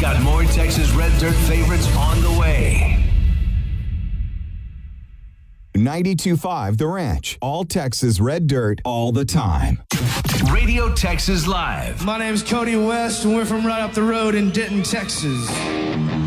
got more Texas Red Dirt favorites on the way. 92.5 The Ranch. All Texas Red Dirt all the time. Radio Texas Live. My name's Cody West, and we're from right up the road in Denton, Texas.